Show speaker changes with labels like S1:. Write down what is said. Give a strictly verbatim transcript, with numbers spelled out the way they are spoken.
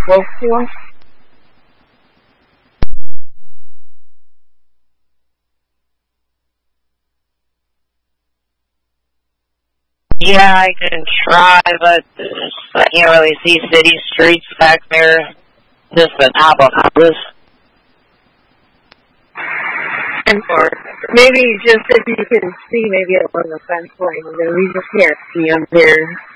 S1: close to them?
S2: Yeah, I can try, but I can't really see city streets back there. Just an album houses.
S1: Or maybe just if you can see, maybe along the fence line, then we just can't see them here.